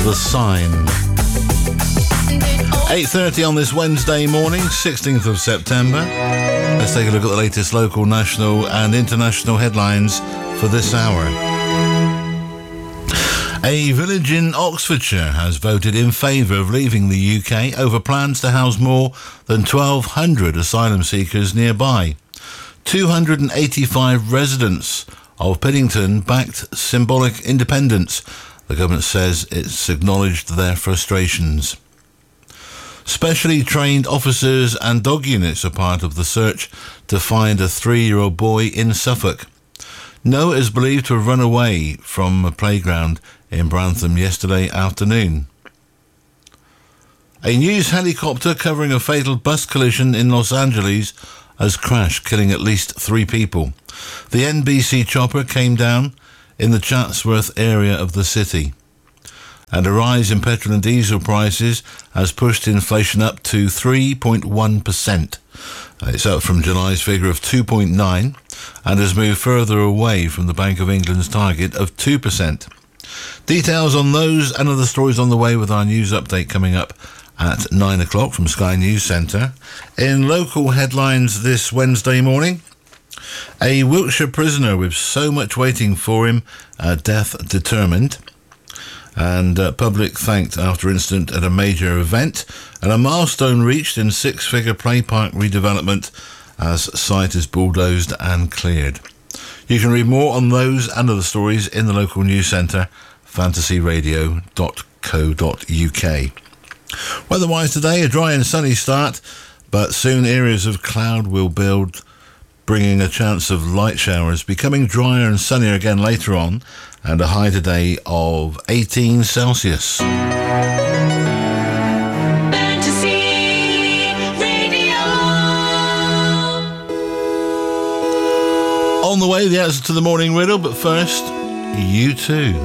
The Sign. 8:30 on this Wednesday morning, 16th of September. Let's take a look at the latest local, national and international headlines for this hour. A village in Oxfordshire has voted in favour of leaving the UK over plans to house more than 1,200 asylum seekers nearby. 285 residents of Piddington backed symbolic independence. The government says it's acknowledged their frustrations. Specially trained officers and dog units are part of the search to find a 3-year-old boy in Suffolk. Noah is believed to have run away from a playground in Brantham yesterday afternoon. A news helicopter covering a fatal bus collision in Los Angeles has crashed, killing at least 3 people. The NBC chopper came down in the Chatsworth area of the city. And a rise in petrol and diesel prices has pushed inflation up to 3.1%. It's up from July's figure of 2.9% and has moved further away from the Bank of England's target of 2%. Details on those and other stories on the way with our news update coming up at 9 o'clock from Sky News Centre. In local headlines this Wednesday morning, a Wiltshire prisoner with so much waiting for him, death determined. And public thanked after incident at a major event, and a milestone reached in 6-figure play park redevelopment as site is bulldozed and cleared. You can read more on those and other stories in the local news centre, fantasyradio.co.uk. Weather-wise today, a dry and sunny start, but soon areas of cloud will build, bringing a chance of light showers, becoming drier and sunnier again later on, and a high today of 18 Celsius. Fantasy Radio. On the way, the answer to the morning riddle, but first, U2.